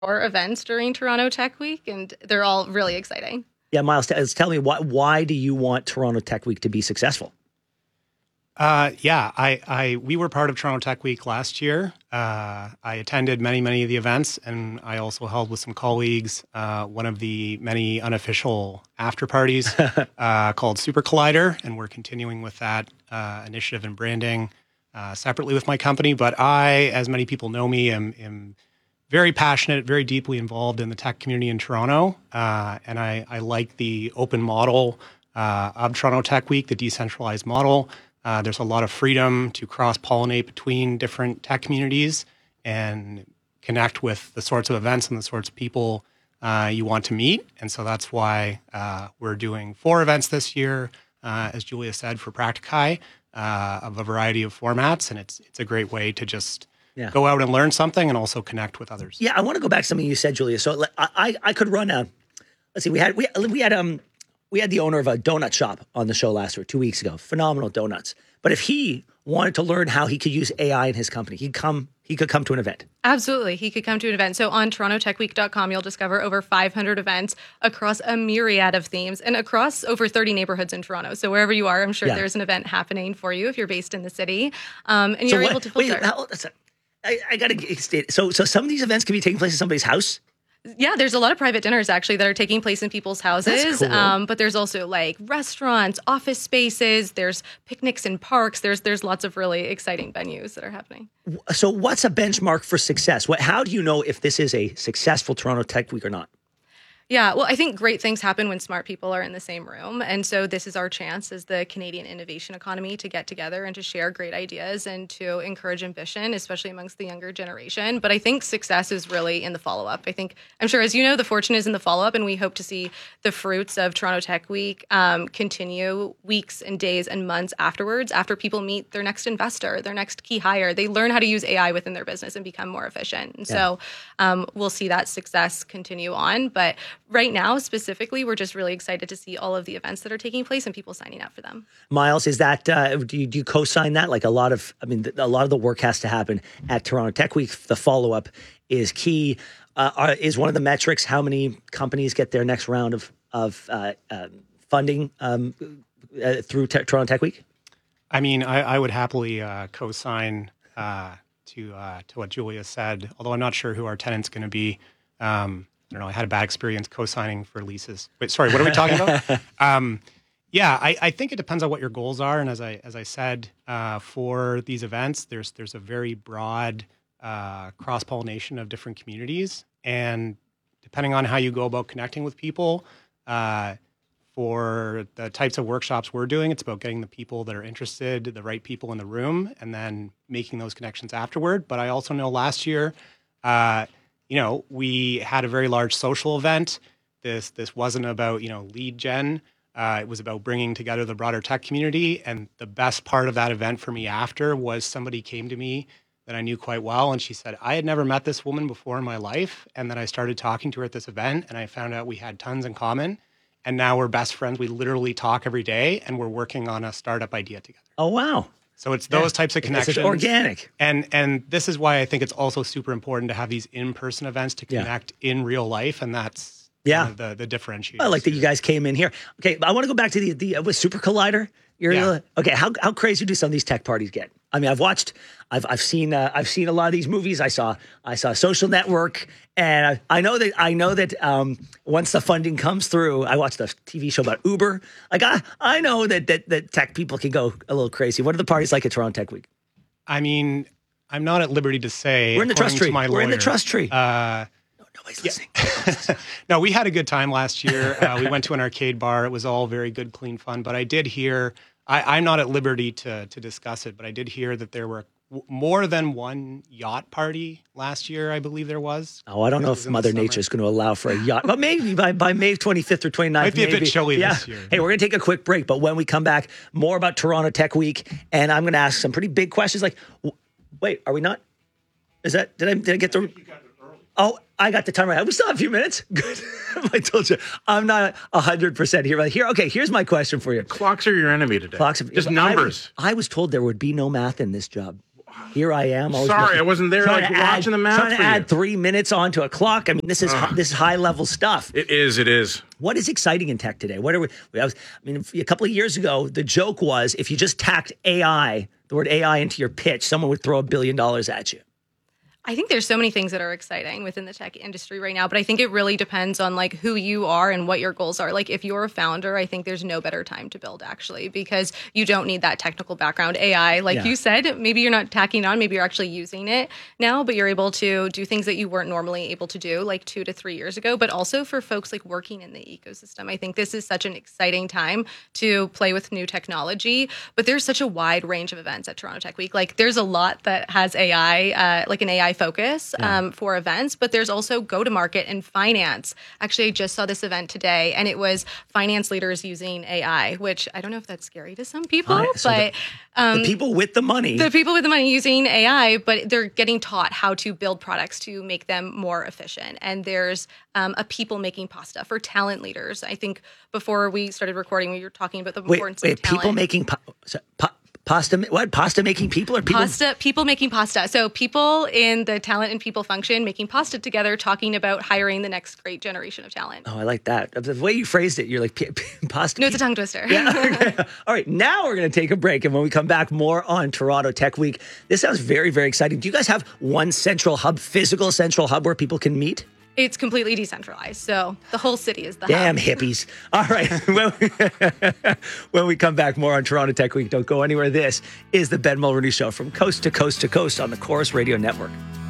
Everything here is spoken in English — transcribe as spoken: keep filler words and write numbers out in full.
four events during Toronto Tech Week, and they're all really exciting. Yeah, Miles, t- tell me, why, why do you want Toronto Tech Week to be successful? Uh, yeah, I, I, we were part of Toronto Tech Week last year. Uh, I attended many, many of the events, and I also held with some colleagues uh, one of the many unofficial after parties uh, called Super Collider, and we're continuing with that uh, initiative and branding uh, separately with my company. But I, as many people know me, am, am very passionate, very deeply involved in the tech community in Toronto, uh, and I, I like the open model uh, of Toronto Tech Week, the decentralized model. Uh, there's a lot of freedom to cross-pollinate between different tech communities and connect with the sorts of events and the sorts of people uh, you want to meet. And so that's why uh, we're doing four events this year, uh, as Julia said, for Practici, uh, of a variety of formats. And it's it's a great way to just yeah. go out and learn something and also connect with others. Yeah, I want to go back to something you said, Julia. So I I, I could run a, let's see, we had we we had um. We had the owner of a donut shop on the show last week, two weeks ago. Phenomenal donuts. But if he wanted to learn how he could use A I in his company, he'd come. He could come to an event. Absolutely. He could come to an event. So on toronto tech week dot com, you'll discover over five hundred events across a myriad of themes and across over thirty neighborhoods in Toronto. So wherever you are, I'm sure yeah. there's an event happening for you if you're based in the city. Um, and so you're what, able to filter. Wait, how, I, I got to state. So, so some of these events can be taking place in somebody's house? Yeah, there's a lot of private dinners actually that are taking place in people's houses. Cool. Um, but there's also like restaurants, office spaces, there's picnics in parks. There's there's lots of really exciting venues that are happening. So what's a benchmark for success? What, how do you know if this is a successful Toronto Tech Week or not? Yeah, well, I think great things happen when smart people are in the same room. And so this is our chance as the Canadian innovation economy to get together and to share great ideas and to encourage ambition, especially amongst the younger generation. But I think success is really in the follow-up. I think, I'm sure, as you know, the fortune is in the follow-up, and we hope to see the fruits of Toronto Tech Week um, continue weeks and days and months afterwards, after people meet their next investor, their next key hire. They learn how to use A I within their business and become more efficient. And yeah. so um, we'll see that success continue on. But right now, specifically, we're just really excited to see all of the events that are taking place and people signing up for them. Miles, is that uh, do you, do you co-sign that? Like a lot of, I mean, a lot of the work has to happen at Toronto Tech Week. The follow-up is key. Uh, are, is one of the metrics how many companies get their next round of of uh, uh, funding um, uh, through te- Toronto Tech Week? I mean, I, I would happily uh, co-sign uh, to uh, to what Julia said. Although I'm not sure who our tenant's going to be. Um, I don't know. I had a bad experience co-signing for leases. Wait, sorry. What are we talking about? um, yeah, I, I think it depends on what your goals are. And as I as I said, uh, for these events, there's there's a very broad uh, cross-pollination of different communities, and depending on how you go about connecting with people, uh, for the types of workshops we're doing, it's about getting the people that are interested, the right people in the room, and then making those connections afterward. But I also know last year. Uh, You know, we had a very large social event. This this wasn't about, you know, lead gen. Uh, it was about bringing together the broader tech community. And the best part of that event for me after was somebody came to me that I knew quite well. And she said, I had never met this woman before in my life. And then I started talking to her at this event and I found out we had tons in common. And now we're best friends. We literally talk every day and we're working on a startup idea together. Oh, wow. So it's those yeah. types of connections. It's organic. And and this is why I think it's also super important to have these in-person events to connect yeah. in real life. And that's yeah. Kind of the, the differentiator. I like that you guys came in here. Okay, I want to go back to the, the uh, with Super Collider. You're yeah. okay. How how crazy do some of these tech parties get? I mean, I've watched, I've I've seen uh, I've seen a lot of these movies. I saw I saw Social Network, and I, I know that I know that um, once the funding comes through, I watched a T V show about Uber. Like I I know that that that tech people can go a little crazy. What are the parties like at Toronto Tech Week? I mean, I'm not at liberty to say. We're in the trust tree. We're lawyer, in the trust tree. Uh, Nobody's listening. Yeah. No, we had a good time last year. Uh, we went to an arcade bar. It was all very good, clean fun. But I did hear, I, I'm not at liberty to to discuss it, but I did hear that there were w- more than one yacht party last year, I believe there was. Oh, I don't know if Mother Nature is going to allow for a yacht. But maybe by, by May twenty-fifth or twenty-ninth. Might be maybe. a bit chilly yeah. this year. Hey, we're going to take a quick break. But when we come back, more about Toronto Tech Week. And I'm going to ask some pretty big questions like, w- wait, are we not? Is that, did I, did I get the... Oh, I got the time right. We still have a few minutes. Good. I told you, I'm not one hundred percent here. But here, okay, here's my question for you. Clocks are your enemy today. Clocks are, just numbers. I was, I was told there would be no math in this job. Here I am. always Sorry, looking- I wasn't there, trying like, to add- watching the math Trying to for add you. three minutes onto a clock. I mean, this is hi- this is high level stuff. It is. It is. What is exciting in tech today? What are we? I, was, I mean, a couple of years ago, the joke was if you just tacked A I, the word A I into your pitch, someone would throw a billion dollars at you. I think there's so many things that are exciting within the tech industry right now, but I think it really depends on like who you are and what your goals are. Like if you're a founder, I think there's no better time to build actually, because you don't need that technical background. A I, like Yeah. you said, maybe you're not tacking on, maybe you're actually using it now, but you're able to do things that you weren't normally able to do like two to three years ago. But also for folks like working in the ecosystem, I think this is such an exciting time to play with new technology. But there's such a wide range of events at Toronto Tech Week. Like there's a lot that has A I, uh, like an A I focus um, for events, but there's also go-to-market and finance. Actually, I just saw this event today, and it was finance leaders using A I, which I don't know if that's scary to some people, Hi- so but um, The people with the money. the people with the money using A I, but they're getting taught how to build products to make them more efficient. And there's um, a people making pasta for talent leaders. I think before we started recording, we were talking about the wait, importance wait of talent. people making pa- so- pa- pasta? What pasta making people or people? Pasta, people making pasta. So people in the talent and people function making pasta together, talking about hiring the next great generation of talent. Oh, I like that. The way you phrased it, you're like p- p- pasta. No, it's a tongue twister. Yeah. Okay. All right. Now we're going to take a break. And when we come back, more on Toronto Tech Week. This sounds very, very exciting. Do you guys have one central hub, physical central hub where people can meet? It's completely decentralized. So the whole city is the Damn hub. hippies. All right. when, we, when we come back, more on Toronto Tech Week. Don't go anywhere. This is the Ben Mulroney Show from coast to coast to coast on the Chorus Radio Network.